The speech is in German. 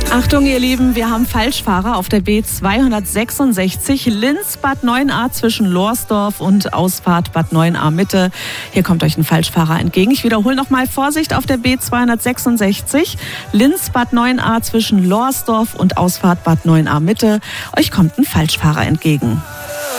Achtung, ihr Lieben, wir haben Falschfahrer auf der B266 Linz-Bad 9a zwischen Lohrsdorf und Ausfahrt Bad 9a Mitte. Hier kommt euch ein Falschfahrer entgegen. Ich wiederhole nochmal, Vorsicht auf der B266 Linz-Bad 9a zwischen Lohrsdorf und Ausfahrt Bad 9a Mitte. Euch kommt ein Falschfahrer entgegen.